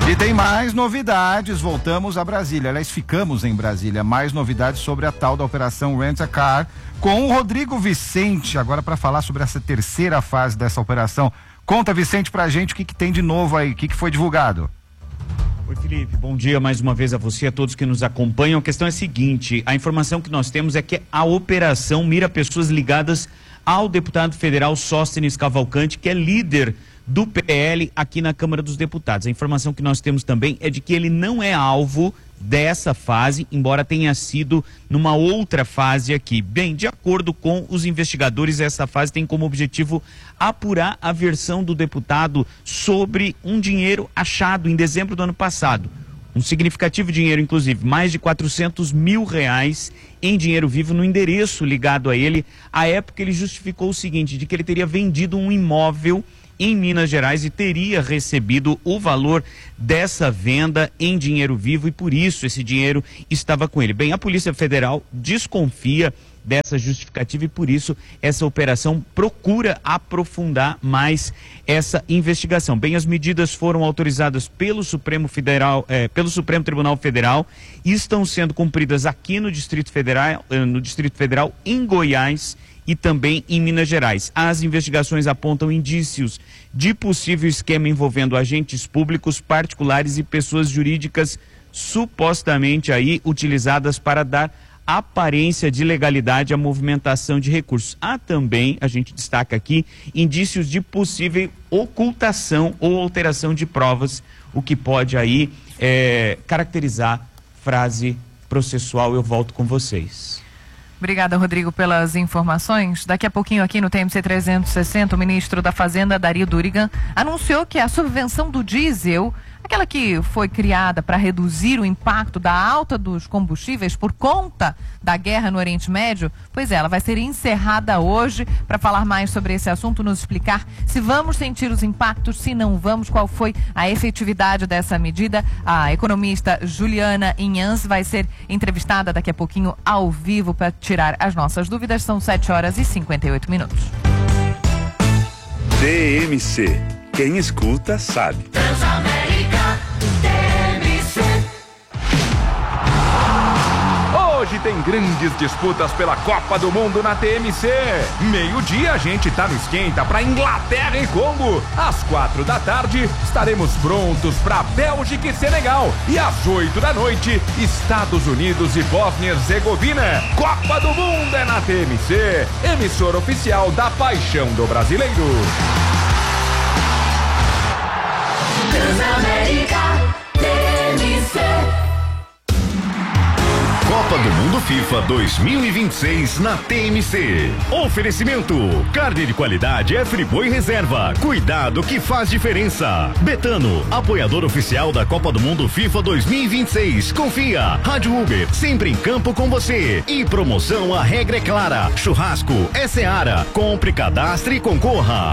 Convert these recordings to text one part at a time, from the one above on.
E tem mais novidades, voltamos a Brasília, aliás, ficamos em Brasília, mais novidades sobre a tal da Operação Rent a Car, com o Rodrigo Vicente, agora para falar sobre essa terceira fase dessa operação. Conta, Vicente, pra gente o que tem de novo aí, o que foi divulgado. Oi, Felipe, bom dia mais uma vez a você e a todos que nos acompanham. A questão é a seguinte, a informação que nós temos é que a operação mira pessoas ligadas ao deputado federal Sóstenes Cavalcante, que é líder do PL aqui na Câmara dos Deputados. A informação que nós temos também é de que ele não é alvo dessa fase, embora tenha sido numa outra fase aqui. Bem, de acordo com os investigadores, essa fase tem como objetivo apurar a versão do deputado sobre um dinheiro achado em dezembro do ano passado. Um significativo dinheiro, inclusive, mais de R$400 mil em dinheiro vivo no endereço ligado a ele. À época ele justificou o seguinte, de que ele teria vendido um imóvel em Minas Gerais e teria recebido o valor dessa venda em dinheiro vivo e por isso esse dinheiro estava com ele. Bem, a Polícia Federal desconfia dessa justificativa e por isso essa operação procura aprofundar mais essa investigação. Bem, as medidas foram autorizadas pelo Supremo Tribunal Federal e estão sendo cumpridas aqui no Distrito Federal, em Goiás e também em Minas Gerais. As investigações apontam indícios de possível esquema envolvendo agentes públicos, particulares e pessoas jurídicas supostamente aí utilizadas para dar aparência de legalidade à movimentação de recursos. Há também, a gente destaca aqui, indícios de possível ocultação ou alteração de provas, o que pode aí caracterizar frase processual. Eu volto com vocês. Obrigada, Rodrigo, pelas informações. Daqui a pouquinho aqui no TMC 360, o ministro da Fazenda, Dario Durigan, anunciou que a subvenção do diesel, aquela que foi criada para reduzir o impacto da alta dos combustíveis por conta da guerra no Oriente Médio, pois ela vai ser encerrada hoje. Para falar mais sobre esse assunto, nos explicar se vamos sentir os impactos, se não vamos, qual foi a efetividade dessa medida, a economista Juliana Inhans vai ser entrevistada daqui a pouquinho ao vivo para tirar as nossas dúvidas. São 7h58. TMC. Quem escuta sabe. Transamérica TMC. Hoje tem grandes disputas pela Copa do Mundo na TMC. Meio-dia a gente tá no esquenta pra Inglaterra e Congo. Às 4h estaremos prontos pra Bélgica e Senegal. E às 8h, Estados Unidos e Bósnia e Herzegovina. Copa do Mundo é na TMC, emissora oficial da paixão do brasileiro. Transamérica TMC. Copa do Mundo FIFA 2026 na TMC. Oferecimento: carne de qualidade é Friboi Reserva. Cuidado que faz diferença. Betano, apoiador oficial da Copa do Mundo FIFA 2026. Confia. Rádio Uber, sempre em campo com você. E promoção A Regra é Clara. Churrasco é Seara. Compre, cadastre e concorra.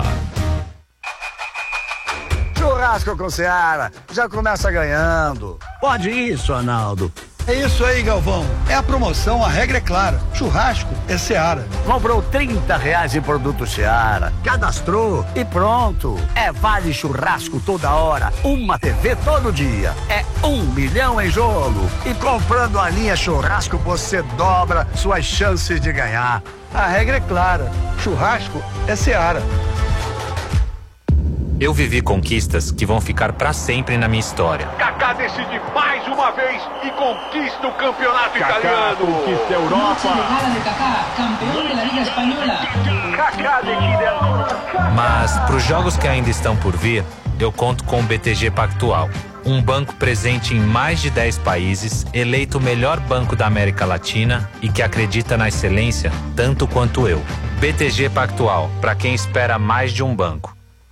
Churrasco com Seara, já começa ganhando. Pode isso, Arnaldo. É isso aí, Galvão. É a promoção, a regra é clara. Churrasco é Seara. Comprou R$30 em produto Seara, cadastrou e pronto. É vale churrasco toda hora, uma TV todo dia. É 1 milhão em jogo. E comprando a linha churrasco, você dobra suas chances de ganhar. A regra é clara. Churrasco é Seara. Eu vivi conquistas que vão ficar pra sempre na minha história. Kaká decide mais uma vez e conquista o campeonato italiano. Conquista a Europa. Mas pros jogos que ainda estão por vir, eu conto com o BTG Pactual. Um banco presente em mais de 10 países, eleito o melhor banco da América Latina e que acredita na excelência tanto quanto eu. BTG Pactual, pra quem espera mais de um banco.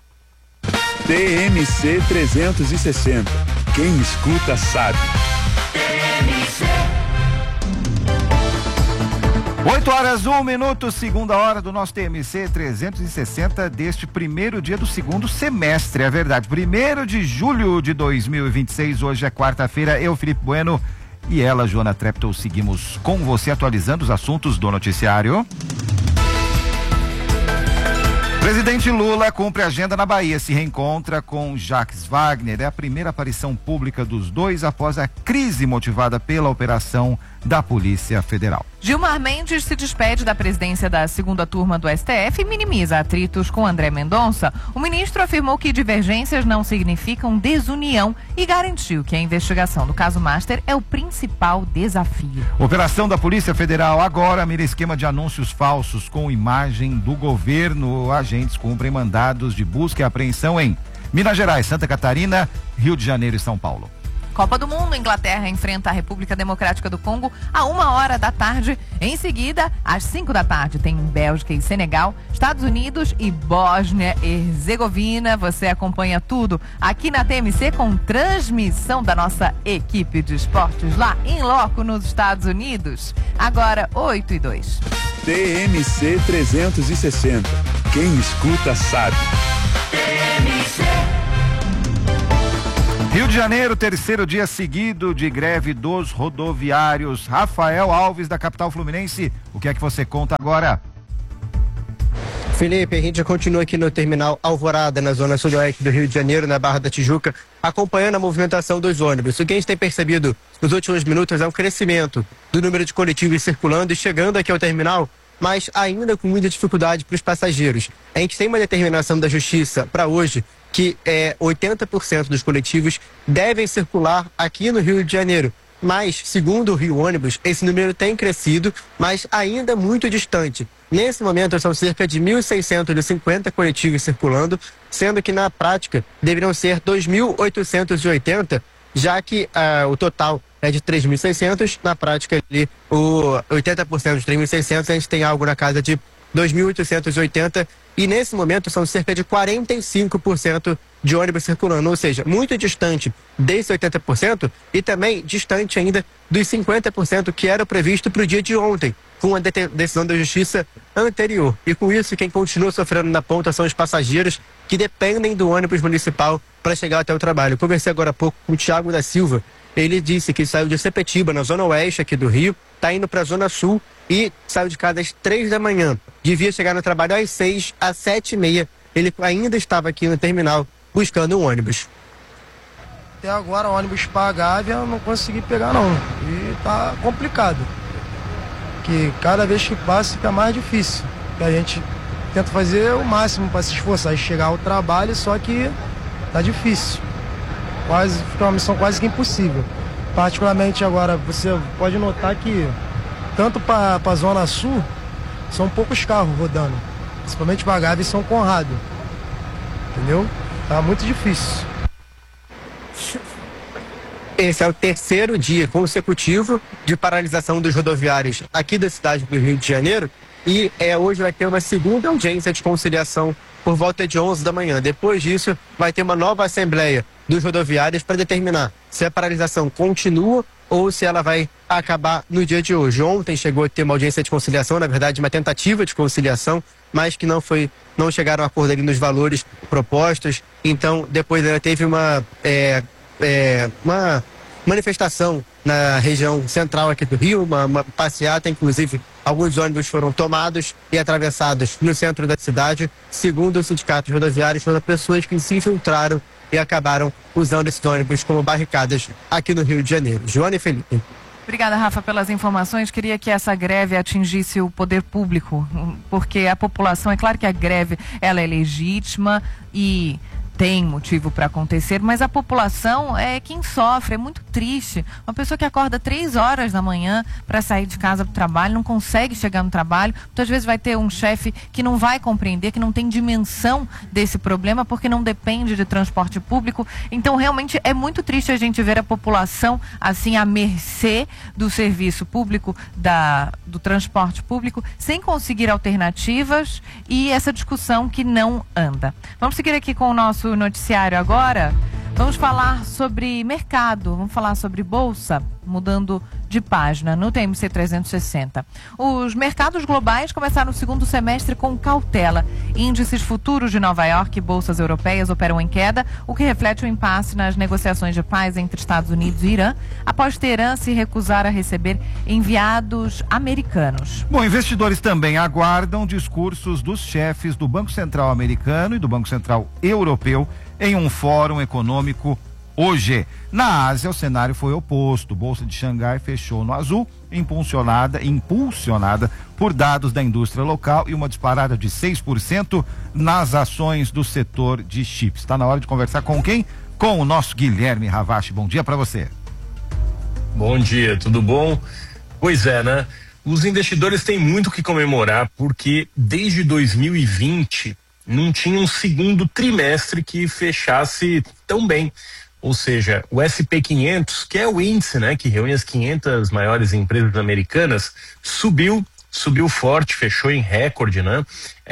TMC 360. Quem escuta sabe. TMC. 8h01, segunda hora do nosso TMC 360 deste primeiro dia do segundo semestre, é verdade. 1º de julho de 2026, hoje é quarta-feira. Eu, Felipe Bueno, e ela, Joana Treptow, seguimos com você atualizando os assuntos do noticiário. Presidente Lula cumpre agenda na Bahia, se reencontra com Jacques Wagner. É a primeira aparição pública dos dois após a crise motivada pela operação da Polícia Federal. Gilmar Mendes se despede da presidência da segunda turma do STF e minimiza atritos com André Mendonça. O ministro afirmou que divergências não significam desunião e garantiu que a investigação do caso Master é o principal desafio. Operação da Polícia Federal agora mira esquema de anúncios falsos com imagem do governo. Agentes cumprem mandados de busca e apreensão em Minas Gerais, Santa Catarina, Rio de Janeiro e São Paulo. Copa do Mundo, Inglaterra enfrenta a República Democrática do Congo a 1h. Em seguida, às 5h, tem Bélgica e Senegal, Estados Unidos e Bósnia e Herzegovina. Você acompanha tudo aqui na TMC com transmissão da nossa equipe de esportes lá em loco nos Estados Unidos. Agora 8h02. TMC 360. Quem escuta sabe. TMC. Rio de Janeiro, terceiro dia seguido de greve dos rodoviários. Rafael Alves, da capital fluminense, o que é que você conta agora? Felipe, a gente continua aqui no terminal Alvorada, na zona sudoeste do Rio de Janeiro, na Barra da Tijuca, acompanhando a movimentação dos ônibus. O que a gente tem percebido nos últimos minutos é um crescimento do número de coletivos circulando e chegando aqui ao terminal, mas ainda com muita dificuldade para os passageiros. A gente tem uma determinação da Justiça para hoje que 80% dos coletivos devem circular aqui no Rio de Janeiro. Mas, segundo o Rio Ônibus, esse número tem crescido, mas ainda muito distante. Nesse momento, são cerca de 1.650 coletivos circulando, sendo que na prática deveriam ser 2.880, já que o total é de 3.600, na prática ali o 80% de 3.600, a gente tem algo na casa de 2.880, e nesse momento são cerca de 45% de ônibus circulando, ou seja, muito distante desse 80% e também distante ainda dos 50% que era previsto para o dia de ontem, com a decisão da Justiça anterior. E com isso, quem continua sofrendo na ponta são os passageiros que dependem do ônibus municipal para chegar até o trabalho. Eu conversei agora há pouco com o Thiago da Silva. Ele disse que saiu de Sepetiba, na zona oeste aqui do Rio, está indo para a zona sul e saiu de casa às 3h. Devia chegar no trabalho às 6h, às 7h30. Ele ainda estava aqui no terminal buscando um ônibus. Até agora o ônibus para a Gávea eu não consegui pegar não. E tá complicado. Que cada vez que passa fica mais difícil. E a gente tenta fazer o máximo para se esforçar e chegar ao trabalho, só que tá difícil. Fica uma missão quase que impossível. Particularmente agora, você pode notar que tanto para a Zona Sul, são poucos carros rodando. Principalmente para Gávea e São Conrado. Entendeu? Tá muito difícil. Esse é o terceiro dia consecutivo de paralisação dos rodoviários aqui da cidade do Rio de Janeiro. E hoje vai ter uma segunda audiência de conciliação por volta de 11h. Depois disso, vai ter uma nova assembleia dos rodoviários para determinar se a paralisação continua ou se ela vai acabar no dia de hoje. Ontem chegou a ter uma audiência de conciliação, na verdade uma tentativa de conciliação, mas que não chegaram a acordo ali nos valores propostos. Então, depois ela teve uma manifestação na região central aqui do Rio, uma passeata, inclusive alguns ônibus foram tomados e atravessados no centro da cidade. Segundo o sindicato de rodoviários, foram pessoas que se infiltraram e acabaram usando esses ônibus como barricadas aqui no Rio de Janeiro. Joana e Felipe. Obrigada, Rafa, pelas informações. Queria que essa greve atingisse o poder público, porque a população, é claro que a greve ela é legítima e tem motivo para acontecer, mas a população é quem sofre, é muito triste. Uma pessoa que acorda 3h para sair de casa para o trabalho, não consegue chegar no trabalho, muitas vezes vai ter um chefe que não vai compreender, que não tem dimensão desse problema, porque não depende de transporte público. Então, realmente, é muito triste a gente ver a população assim à mercê do serviço público, do transporte público, sem conseguir alternativas e essa discussão que não anda. Vamos seguir aqui com o nosso noticiário agora. Vamos falar sobre mercado, vamos falar sobre bolsa, mudando de página no TMC 360. Os mercados globais começaram o segundo semestre com cautela. Índices futuros de Nova York e bolsas europeias operam em queda, o que reflete o impasse nas negociações de paz entre Estados Unidos e Irã, após Teherã se recusar a receber enviados americanos. Bom, investidores também aguardam discursos dos chefes do Banco Central americano e do Banco Central europeu em um fórum econômico hoje. Na Ásia, o cenário foi oposto. Bolsa de Xangai fechou no azul, impulsionada por dados da indústria local e uma disparada de 6% nas ações do setor de chips. Está na hora de conversar com quem? Com o nosso Guilherme Ravache. Bom dia para você. Bom dia, tudo bom? Pois é, né? Os investidores têm muito que comemorar porque desde 2020 não tinha um segundo trimestre que fechasse tão bem. Ou seja, o S&P 500, que é o índice, né, que reúne as 500 maiores empresas americanas, subiu forte, fechou em recorde, né?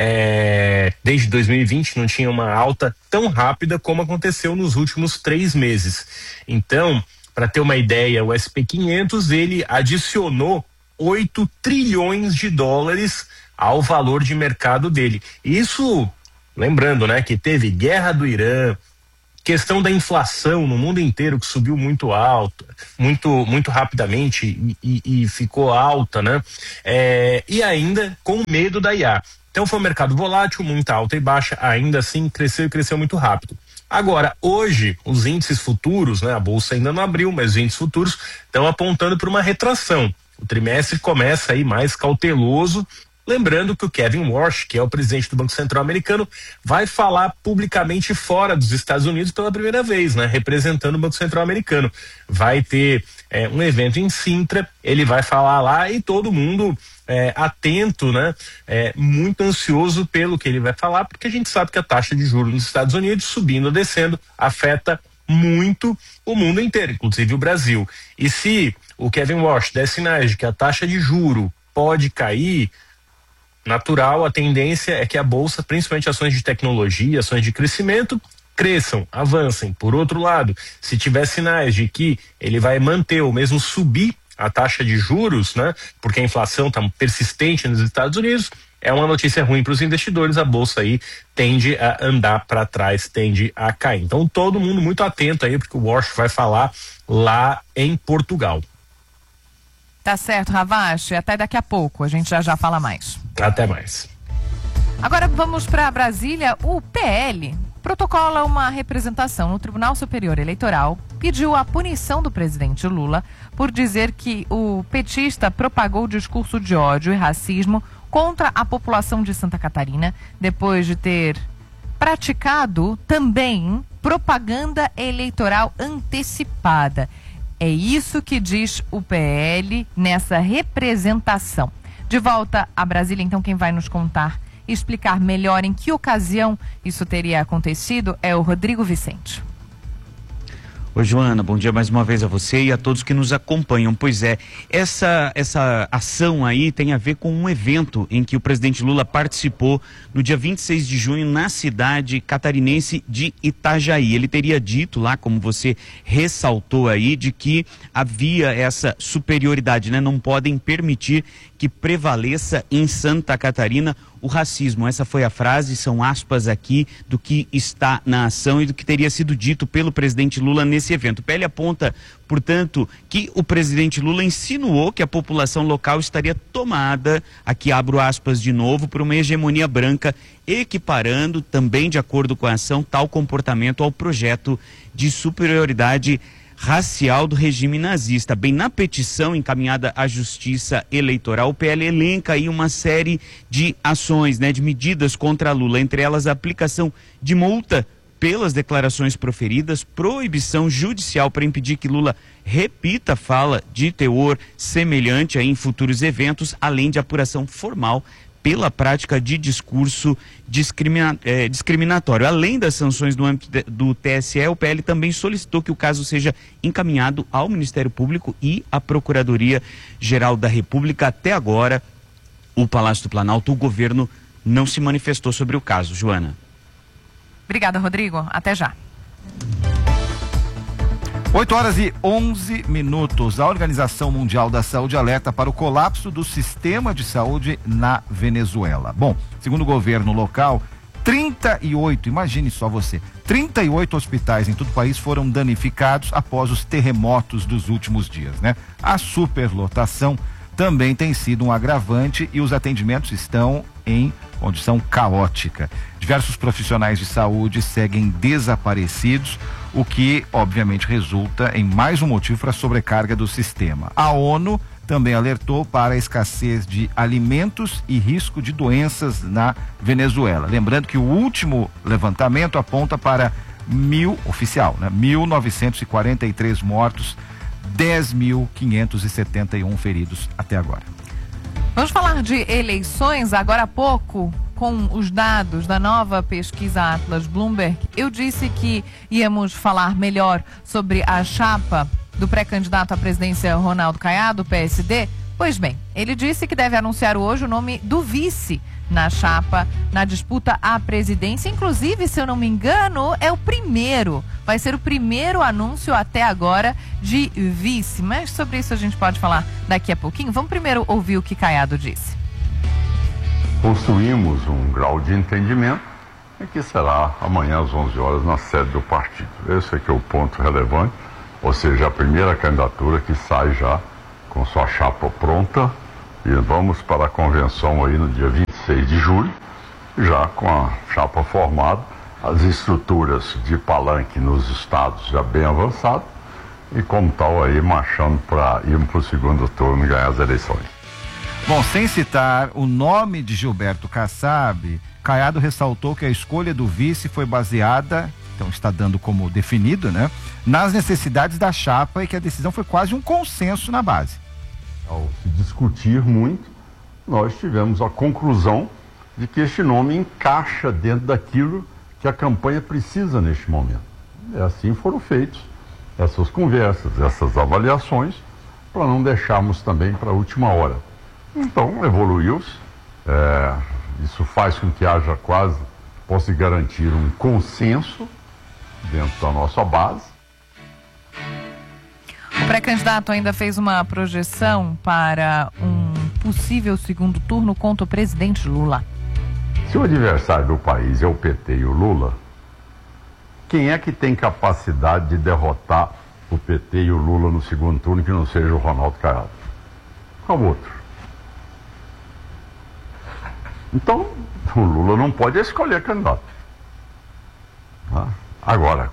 Desde 2020 não tinha uma alta tão rápida como aconteceu nos últimos 3 meses. Então, para ter uma ideia, o S&P 500, ele adicionou 8 trilhões de dólares ao valor de mercado dele. Isso, lembrando, né, que teve guerra do Irã, questão da inflação no mundo inteiro que subiu muito alto, muito rapidamente e ficou alta, né? E ainda com medo da IA. Então foi um mercado volátil, muita alta e baixa, ainda assim cresceu muito rápido. Agora, hoje, os índices futuros, né? A bolsa ainda não abriu, mas os índices futuros estão apontando para uma retração. O trimestre começa aí mais cauteloso. Lembrando que o Kevin Warsh, que é o presidente do Banco Central americano, vai falar publicamente fora dos Estados Unidos pela primeira vez, né? Representando o Banco Central americano. Vai ter um evento em Sintra, ele vai falar lá e todo mundo atento, né? Muito ansioso pelo que ele vai falar, porque a gente sabe que a taxa de juros nos Estados Unidos, subindo ou descendo, afeta muito o mundo inteiro, inclusive o Brasil. E se o Kevin Warsh der sinais de que a taxa de juro pode cair, natural, a tendência é que a bolsa, principalmente ações de tecnologia, ações de crescimento, cresçam, avancem. Por outro lado, se tiver sinais de que ele vai manter ou mesmo subir a taxa de juros, né, porque a inflação está persistente nos Estados Unidos, é uma notícia ruim para os investidores. A bolsa aí tende a andar para trás, tende a cair. Então todo mundo muito atento aí, porque o Warsh vai falar lá em Portugal. Tá certo, Ravache. Até daqui a pouco. A gente já fala mais. Até mais. Agora vamos para Brasília. O PL protocola uma representação no Tribunal Superior Eleitoral, pediu a punição do presidente Lula por dizer que o petista propagou discurso de ódio e racismo contra a população de Santa Catarina, depois de ter praticado também propaganda eleitoral antecipada. É isso que diz o PL nessa representação. De volta a Brasília, então, quem vai nos contar e explicar melhor em que ocasião isso teria acontecido é o Rodrigo Vicente. Oi, Joana, bom dia mais uma vez a você e a todos que nos acompanham. Pois é, essa ação aí tem a ver com um evento em que o presidente Lula participou no dia 26 de junho na cidade catarinense de Itajaí. Ele teria dito lá, como você ressaltou aí, de que havia essa superioridade, né? Não podem permitir que prevaleça em Santa Catarina o racismo. Essa foi a frase, são aspas aqui do que está na ação e do que teria sido dito pelo presidente Lula nesse evento. O PL aponta, portanto, que o presidente Lula insinuou que a população local estaria tomada, aqui abro aspas de novo, por uma hegemonia branca, equiparando, também de acordo com a ação, tal comportamento ao projeto de superioridade racial do regime nazista. Bem, na petição encaminhada à Justiça Eleitoral, o PL elenca aí uma série de ações, né, de medidas contra Lula, entre elas a aplicação de multa pelas declarações proferidas, proibição judicial para impedir que Lula repita fala de teor semelhante aí em futuros eventos, além de apuração formal pela prática de discurso discriminatório. Além das sanções no âmbito do TSE, o PL também solicitou que o caso seja encaminhado ao Ministério Público e à Procuradoria-Geral da República. Até agora, o Palácio do Planalto, o governo não se manifestou sobre o caso. Joana. Obrigada, Rodrigo. Até já. 8h11. A Organização Mundial da Saúde alerta para o colapso do sistema de saúde na Venezuela. Bom, segundo o governo local, 38, imagine só você, 38 hospitais em todo o país foram danificados após os terremotos dos últimos dias, né? A superlotação também tem sido um agravante e os atendimentos estão em condição caótica. Diversos profissionais de saúde seguem desaparecidos, o que obviamente resulta em mais um motivo para a sobrecarga do sistema. A ONU também alertou para a escassez de alimentos e risco de doenças na Venezuela. Lembrando que o último levantamento aponta para 1.943 mortos, 10.571 feridos até agora. Vamos falar de eleições agora há pouco. Com os dados da nova pesquisa Atlas Bloomberg, eu disse que íamos falar melhor sobre a chapa do pré-candidato à presidência Ronaldo Caiado, PSD. Pois bem, ele disse que deve anunciar hoje o nome do vice na chapa, na disputa à presidência. Inclusive, se eu não me engano, vai ser o primeiro anúncio até agora de vice. Mas sobre isso a gente pode falar daqui a pouquinho. Vamos primeiro ouvir o que Caiado disse. Construímos um grau de entendimento que será amanhã às 11 horas na sede do partido. Esse aqui é o ponto relevante, ou seja, a primeira candidatura que sai já com sua chapa pronta, e vamos para a convenção aí no dia 26 de julho, já com a chapa formada, as estruturas de palanque nos estados já bem avançadas, e como tal aí marchando para irmos para o segundo turno e ganhar as eleições. Bom, sem citar o nome de Gilberto Kassab, Caiado ressaltou que a escolha do vice foi baseada, então está dando como definido, né, nas necessidades da chapa, e que a decisão foi quase um consenso na base. Ao se discutir muito, nós tivemos a conclusão de que este nome encaixa dentro daquilo que a campanha precisa neste momento. E assim foram feitas essas conversas, essas avaliações, para não deixarmos também para a última hora. Então, evoluiu-se, isso faz com que haja possa garantir um consenso dentro da nossa base. O pré-candidato ainda fez uma projeção para um possível segundo turno contra o presidente Lula. Se o adversário do país é o PT e o Lula, quem é que tem capacidade de derrotar o PT e o Lula no segundo turno que não seja o Ronaldo Caiado? Qual outro? Então, o Lula não pode escolher candidato. Agora,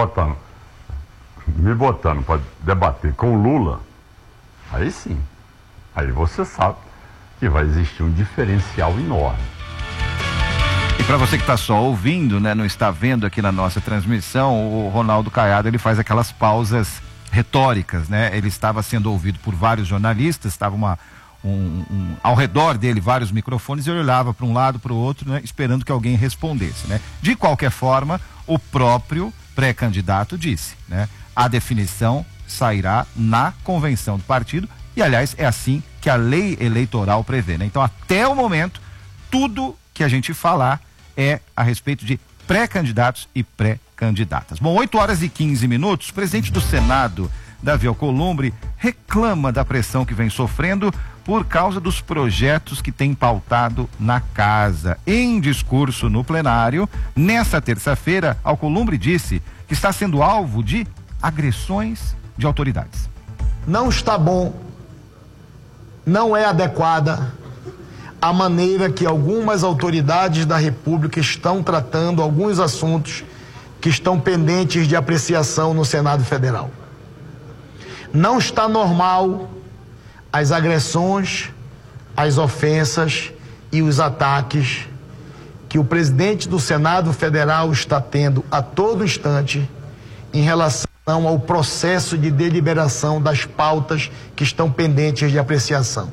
me botando para debater com o Lula, aí sim, aí você sabe que vai existir um diferencial enorme. E para você que está só ouvindo, né, não está vendo aqui na nossa transmissão, o Ronaldo Caiado, ele faz aquelas pausas retóricas, né? Ele estava sendo ouvido por vários jornalistas, estava ao redor dele vários microfones, e ele olhava para um lado, para o outro, né, esperando que alguém respondesse, né? De qualquer forma, o próprio pré-candidato disse, né? A definição sairá na convenção do partido, e aliás é assim que a lei eleitoral prevê, né? Então, até o momento, tudo que a gente falar é a respeito de pré-candidatos e pré-candidatas. Bom, 8h15, o presidente do Senado, Davi Alcolumbre, reclama da pressão que vem sofrendo por causa dos projetos que tem pautado na casa. Em discurso no plenário, nesta terça-feira, Alcolumbre disse que está sendo alvo de agressões de autoridades. Não está bom, não é adequada a maneira que algumas autoridades da República estão tratando alguns assuntos que estão pendentes de apreciação no Senado Federal. Não está normal as agressões, as ofensas e os ataques que o presidente do Senado Federal está tendo a todo instante em relação ao processo de deliberação das pautas que estão pendentes de apreciação.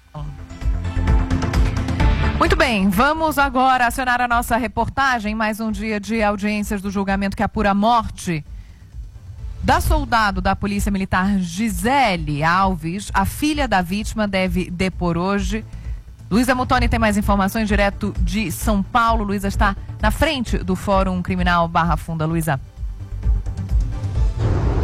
Muito bem, vamos agora acionar a nossa reportagem. Mais um dia de audiências do julgamento que apura a morte da soldado da Polícia Militar Gisele Alves. A filha da vítima deve depor hoje. Luísa Mutoni tem mais informações direto de São Paulo. Luísa está na frente do Fórum Criminal Barra Funda. Luísa.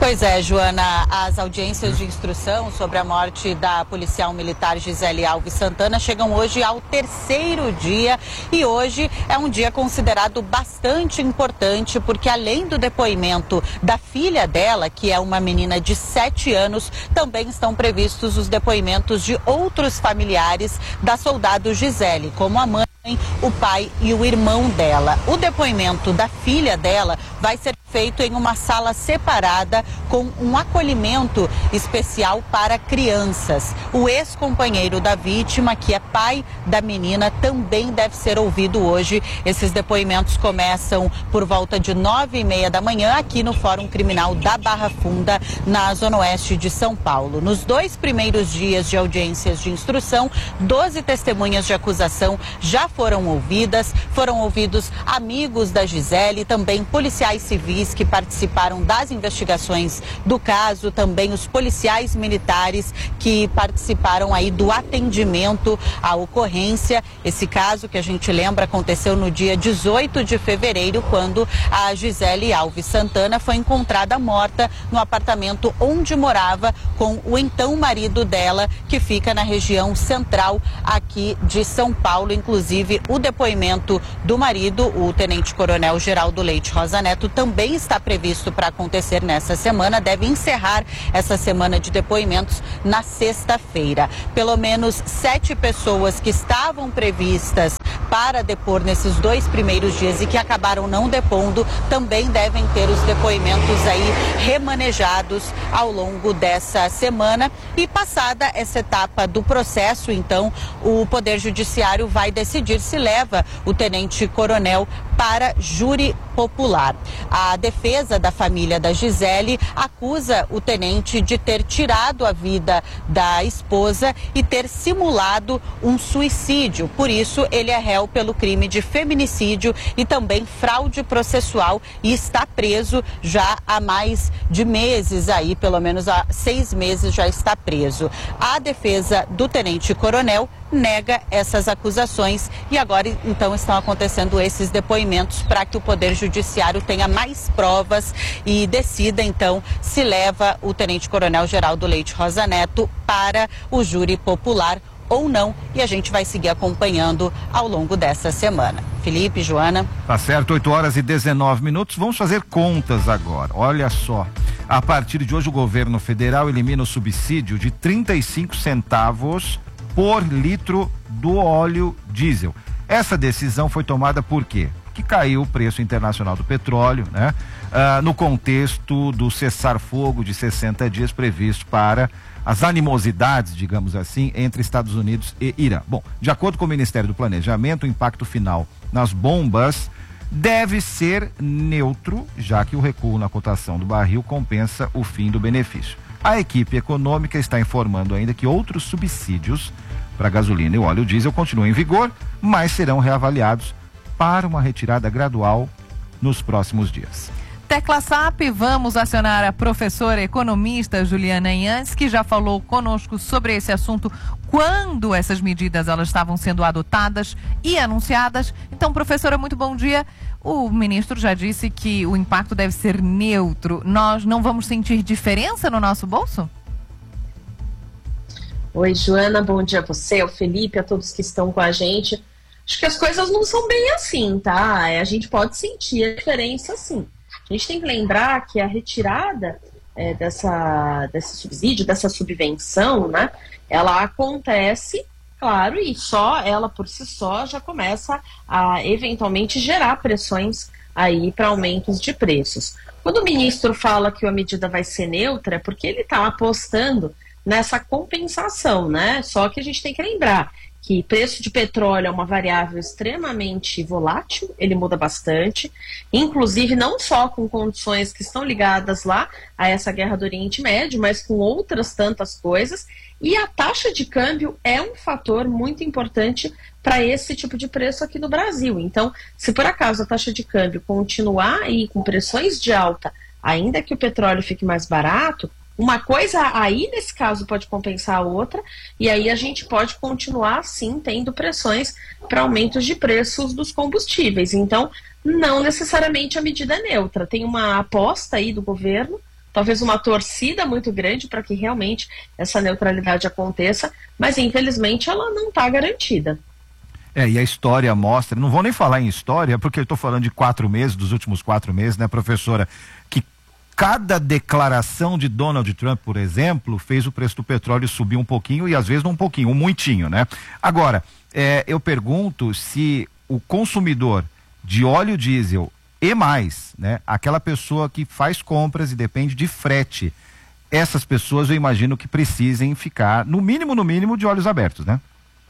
Pois é, Joana, as audiências de instrução sobre a morte da policial militar Gisele Alves Santana chegam hoje ao 3º dia e hoje é um dia considerado bastante importante porque além do depoimento da filha dela, que é uma menina de 7 anos, também estão previstos os depoimentos de outros familiares da soldado Gisele, como a mãe, o pai e o irmão dela. O depoimento da filha dela vai ser feito em uma sala separada com um acolhimento especial para crianças. O ex-companheiro da vítima, que é pai da menina, também deve ser ouvido hoje. Esses depoimentos começam por volta de 9h30 da manhã aqui no Fórum Criminal da Barra Funda, na Zona Oeste de São Paulo. Nos 2 primeiros dias de audiências de instrução, 12 testemunhas de acusação já foram ouvidas. Foram ouvidos amigos da Gisele, também policiais civis que participaram das investigações do caso, também os policiais militares que participaram aí do atendimento à ocorrência. Esse caso, que a gente lembra, aconteceu no dia 18 de fevereiro, quando a Gisele Alves Santana foi encontrada morta no apartamento onde morava com o então marido dela, que fica na região central aqui de São Paulo. Inclusive, o depoimento do marido, o tenente-coronel Geraldo Leite Rosa Neto, também está previsto para acontecer nessa semana, deve encerrar essa semana de depoimentos na sexta-feira. Pelo menos 7 pessoas que estavam previstas para depor nesses 2 primeiros dias e que acabaram não depondo, também devem ter os depoimentos aí remanejados ao longo dessa semana. E passada essa etapa do processo, então, o Poder Judiciário vai decidir se leva o tenente-coronel para júri popular. A defesa da família da Gisele acusa o tenente de ter tirado a vida da esposa e ter simulado um suicídio. Por isso, ele é réu pelo crime de feminicídio e também fraude processual e está preso já há mais de meses aí, pelo menos há 6 meses já está preso. A defesa do tenente-coronel nega essas acusações e agora então estão acontecendo esses depoimentos para que o Poder Judiciário tenha mais provas e decida então se leva o tenente-coronel Geraldo Leite Rosa Neto para o júri popular ou não, e a gente vai seguir acompanhando ao longo dessa semana. Felipe, Joana. Tá certo, 8h19. Vamos fazer contas agora. Olha só, a partir de hoje o governo federal elimina o subsídio de 35 centavos por litro do óleo diesel. Essa decisão foi tomada por quê? Porque caiu o preço internacional do petróleo, né? No contexto do cessar-fogo de 60 dias previsto para as animosidades, digamos assim, entre Estados Unidos e Irã. Bom, de acordo com o Ministério do Planejamento, o impacto final nas bombas deve ser neutro, já que o recuo na cotação do barril compensa o fim do benefício. A equipe econômica está informando ainda que outros subsídios para gasolina e óleo diesel continuam em vigor, mas serão reavaliados para uma retirada gradual nos próximos dias. Tecla SAP, vamos acionar a professora economista Juliana Inhantes, que já falou conosco sobre esse assunto quando essas medidas elas estavam sendo adotadas e anunciadas. Então, professora, muito bom dia. O ministro já disse que o impacto deve ser neutro. Nós não vamos sentir diferença no nosso bolso? Oi, Joana, bom dia a você, ao Felipe, a todos que estão com a gente. Acho que as coisas não são bem assim, tá? A gente pode sentir a diferença, sim. A gente tem que lembrar que a retirada desse subsídio, dessa subvenção, né, ela acontece, claro, e só ela por si só já começa a eventualmente gerar pressões aí para aumentos de preços. Quando o ministro fala que a medida vai ser neutra, é porque ele está apostando nessa compensação, né? Só que a gente tem que lembrar que preço de petróleo é uma variável extremamente volátil, ele muda bastante, inclusive não só com condições que estão ligadas lá a essa guerra do Oriente Médio, mas com outras tantas coisas, e a taxa de câmbio é um fator muito importante para esse tipo de preço aqui no Brasil. Então, se por acaso a taxa de câmbio continuar aí com pressões de alta, ainda que o petróleo fique mais barato, uma coisa aí, nesse caso, pode compensar a outra, e aí a gente pode continuar, sim, tendo pressões para aumentos de preços dos combustíveis. Então, não necessariamente a medida é neutra. Tem uma aposta aí do governo talvez uma torcida muito grande para que realmente essa neutralidade aconteça, mas infelizmente ela não está garantida. E a história mostra, não vou nem falar em história, porque eu estou falando de 4 meses, dos últimos 4 meses, né, professora, que cada declaração de Donald Trump, por exemplo, fez o preço do petróleo subir um pouquinho e às vezes não um pouquinho, um muitinho, né? Agora, eu pergunto se o consumidor de óleo diesel e mais, né, aquela pessoa que faz compras e depende de frete, essas pessoas eu imagino que precisem ficar, no mínimo, de olhos abertos, né?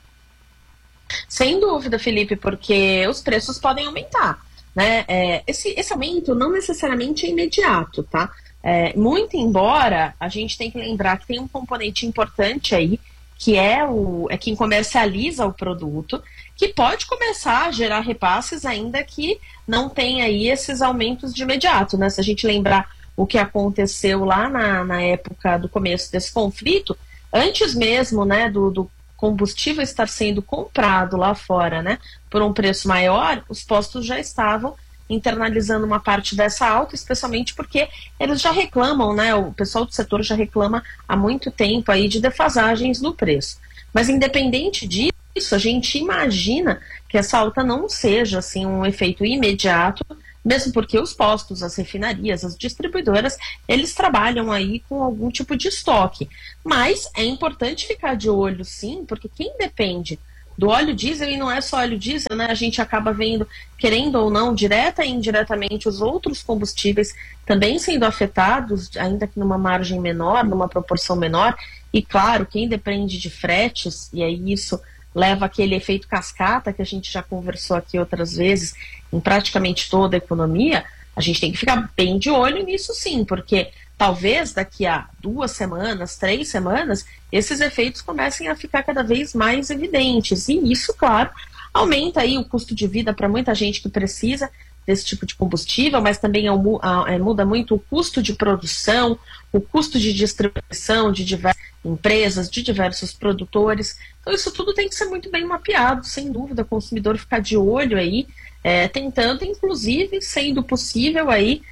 Sem dúvida, Felipe, porque os preços podem aumentar, né? Esse aumento não necessariamente é imediato, tá? Muito embora a gente tem que lembrar que tem um componente importante aí, que é quem comercializa o produto, que pode começar a gerar repasses ainda que não tenha aí esses aumentos de imediato, né? Se a gente lembrar o que aconteceu lá na época do começo desse conflito, antes mesmo, né, do combustível estar sendo comprado lá fora, né, por um preço maior, os postos já estavam internalizando uma parte dessa alta, especialmente porque eles já reclamam, né, o pessoal do setor já reclama há muito tempo aí de defasagens no preço. Mas independente disso, a gente imagina que essa alta não seja assim um efeito imediato, mesmo porque os postos, as refinarias, as distribuidoras, eles trabalham aí com algum tipo de estoque. Mas é importante ficar de olho, sim, porque quem depende do óleo diesel, e não é só óleo diesel, né? A gente acaba vendo, querendo ou não, direta e indiretamente, os outros combustíveis também sendo afetados, ainda que numa margem menor, numa proporção menor. E claro, quem depende de fretes, e aí isso leva aquele efeito cascata que a gente já conversou aqui outras vezes, em praticamente toda a economia, a gente tem que ficar bem de olho nisso, sim, porque talvez daqui a 2 semanas, 3 semanas, esses efeitos comecem a ficar cada vez mais evidentes. E isso, claro, aumenta aí o custo de vida para muita gente que precisa desse tipo de combustível, mas também muda muito o custo de produção, o custo de distribuição de diversas empresas, de diversos produtores. Então isso tudo tem que ser muito bem mapeado, sem dúvida, o consumidor ficar de olho aí, tentando, inclusive, sendo possível aí,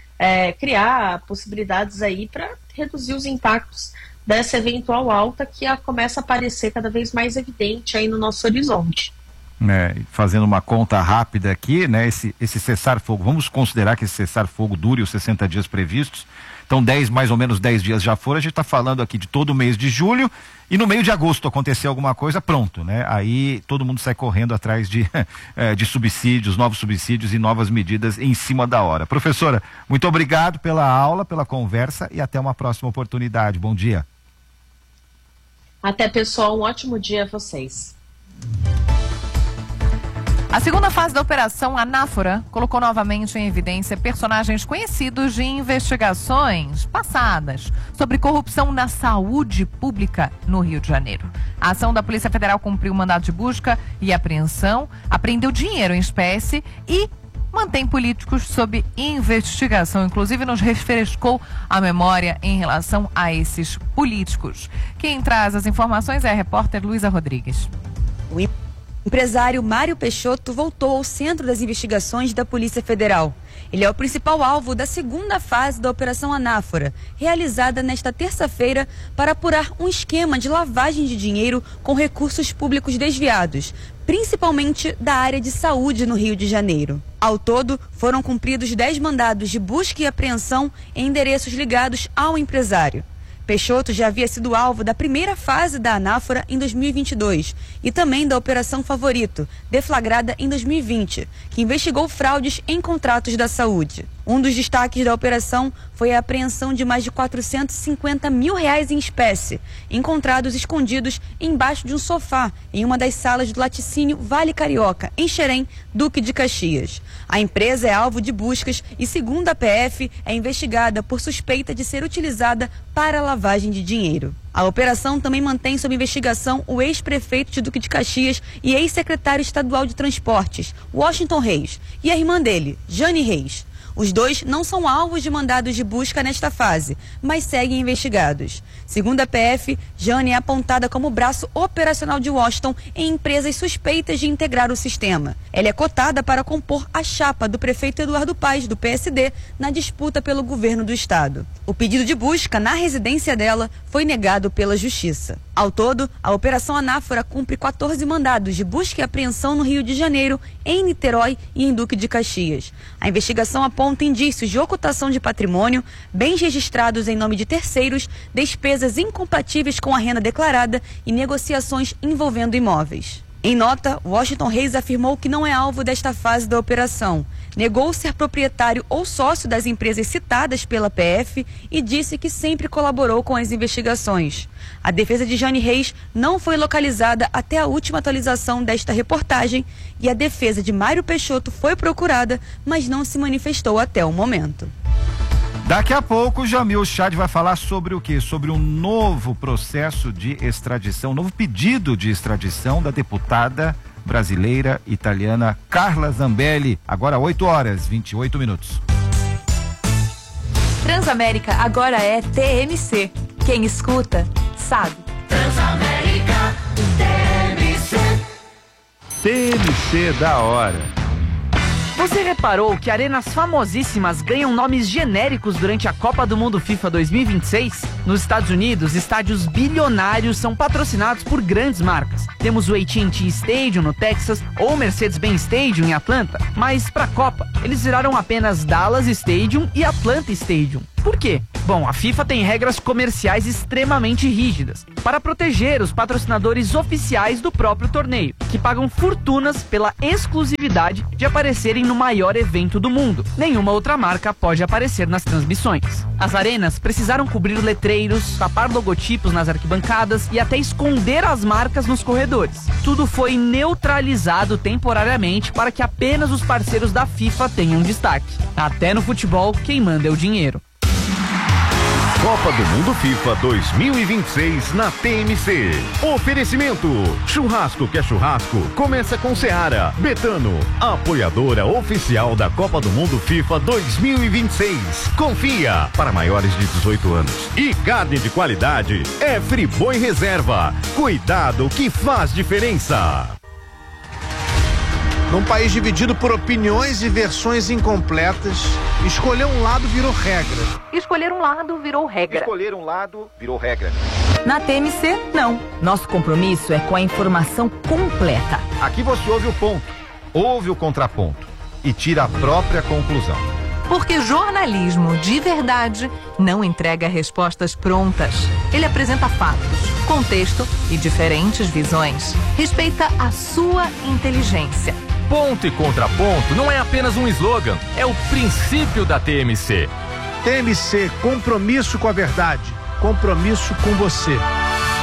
criar possibilidades aí para reduzir os impactos dessa eventual alta que começa a aparecer cada vez mais evidente aí no nosso horizonte. Fazendo uma conta rápida aqui, né, esse cessar-fogo, vamos considerar que esse cessar-fogo dure os 60 dias previstos, então mais ou menos 10 dias já foram, a gente está falando aqui de todo o mês de julho, e no meio de agosto acontecer alguma coisa, pronto, né? Aí todo mundo sai correndo atrás de subsídios, novos subsídios e novas medidas em cima da hora. Professora, muito obrigado pela aula, pela conversa e até uma próxima oportunidade. Bom dia. Até, pessoal, um ótimo dia a vocês. A segunda fase da Operação Anáfora colocou novamente em evidência personagens conhecidos de investigações passadas sobre corrupção na saúde pública no Rio de Janeiro. A ação da Polícia Federal cumpriu mandado de busca e apreensão, apreendeu dinheiro em espécie e mantém políticos sob investigação. Inclusive nos refrescou a memória em relação a esses políticos. Quem traz as informações é a repórter Luísa Rodrigues. O empresário Mário Peixoto voltou ao centro das investigações da Polícia Federal. Ele é o principal alvo da segunda fase da Operação Anáfora, realizada nesta terça-feira para apurar um esquema de lavagem de dinheiro com recursos públicos desviados, principalmente da área de saúde no Rio de Janeiro. Ao todo, foram cumpridos 10 mandados de busca e apreensão em endereços ligados ao empresário. Peixoto já havia sido alvo da primeira fase da Anáfora em 2022 e também da Operação Favorito, deflagrada em 2020, que investigou fraudes em contratos da saúde. Um dos destaques da operação foi a apreensão de mais de R$450 mil em espécie, encontrados escondidos embaixo de um sofá em uma das salas do laticínio Vale Carioca, em Xerém, Duque de Caxias. A empresa é alvo de buscas e, segundo a PF, é investigada por suspeita de ser utilizada para lavagem de dinheiro. A operação também mantém sob investigação o ex-prefeito de Duque de Caxias e ex-secretário estadual de Transportes, Washington Reis, e a irmã dele, Jane Reis. Os dois não são alvos de mandados de busca nesta fase, mas seguem investigados. Segundo a PF, Jane é apontada como braço operacional de Washington em empresas suspeitas de integrar o sistema. Ela é cotada para compor a chapa do prefeito Eduardo Paes, do PSD, na disputa pelo governo do estado. O pedido de busca na residência dela foi negado pela Justiça. Ao todo, a Operação Anáfora cumpre 14 mandados de busca e apreensão no Rio de Janeiro, em Niterói e em Duque de Caxias. A investigação aponta indícios de ocultação de patrimônio, bens registrados em nome de terceiros, despesas incompatíveis com a renda declarada e negociações envolvendo imóveis. Em nota, Washington Reis afirmou que não é alvo desta fase da operação. Negou ser proprietário ou sócio das empresas citadas pela PF e disse que sempre colaborou com as investigações. A defesa de Jane Reis não foi localizada até a última atualização desta reportagem e a defesa de Mário Peixoto foi procurada, mas não se manifestou até o momento. Daqui a pouco o Jamil Chad vai falar sobre o quê? Sobre um novo processo de extradição, um novo pedido de extradição da deputada brasileira italiana Carla Zambelli. Agora 8h28. Transamérica agora é TMC. Quem escuta, sabe. Transamérica, TMC. TMC da hora. Você reparou que arenas famosíssimas ganham nomes genéricos durante a Copa do Mundo FIFA 2026? Nos Estados Unidos, estádios bilionários são patrocinados por grandes marcas. Temos o AT&T Stadium no Texas ou o Mercedes-Benz Stadium em Atlanta. Mas para a Copa, eles viraram apenas Dallas Stadium e Atlanta Stadium. Por quê? Bom, a FIFA tem regras comerciais extremamente rígidas para proteger os patrocinadores oficiais do próprio torneio, que pagam fortunas pela exclusividade de aparecerem no maior evento do mundo. Nenhuma outra marca pode aparecer nas transmissões. As arenas precisaram cobrir letreiros, tapar logotipos nas arquibancadas e até esconder as marcas nos corredores. Tudo foi neutralizado temporariamente para que apenas os parceiros da FIFA tenham destaque. Até no futebol, quem manda é o dinheiro. Copa do Mundo FIFA 2026 na TMC. Oferecimento: churrasco que é churrasco, começa com Seara. Betano, apoiadora oficial da Copa do Mundo FIFA 2026. Confia, para maiores de 18 anos. E carne de qualidade é Friboi Reserva. Cuidado que faz diferença. Num país dividido por opiniões e versões incompletas, escolher um lado virou regra. Escolher um lado virou regra. Escolher um lado virou regra. Na TMC, não. Nosso compromisso é com a informação completa. Aqui você ouve o ponto, ouve o contraponto e tira a própria conclusão. Porque jornalismo de verdade não entrega respostas prontas. Ele apresenta fatos, contexto e diferentes visões. Respeita a sua inteligência. Ponto e contraponto não é apenas um slogan, é o princípio da TMC. TMC, compromisso com a verdade, compromisso com você.